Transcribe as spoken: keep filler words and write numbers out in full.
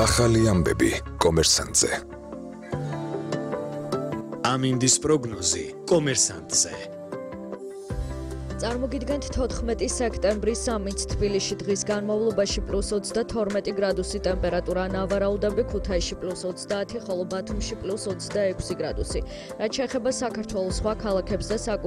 ახალი ამბები კომერსანტზე. ამინდის პროგნოზი კომერსანტზე. წარმოგიდგენთ თოთხმეტი სექტემბრის სამიც თბილისში დღის განმავლობაში პლუს ოცდათორმეტი გრადუსი ტემპერატურა, ნავარაუდები ქუთაისში პლუს ოცდაათი, ხოლო ბათუმში პლუს ოცდაექვსი გრადუსი. რაც შეეხება საქართველოს სხვა ქალაქებს და